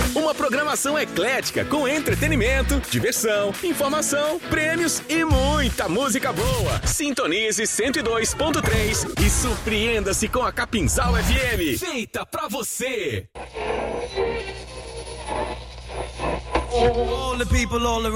Uma programação eclética com entretenimento, diversão, informação, prêmios e muita música boa. Sintonize 102.3 e surpreenda-se com a Capinzal FM. Feita pra você. All the people all around.